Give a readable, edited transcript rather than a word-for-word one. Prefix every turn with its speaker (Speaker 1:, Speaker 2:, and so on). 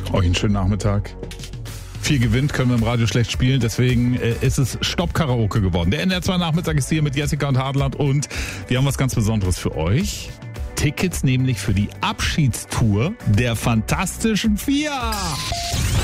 Speaker 1: Euch einen schönen Nachmittag. 4 gewinnt, können wir im Radio schlecht spielen, deswegen ist es Stopp-Karaoke geworden. Der NDR 2 Nachmittag ist hier mit Jessica und Hartland und wir haben was ganz Besonderes für euch. Tickets nämlich für die Abschiedstour der Fantastischen Vier.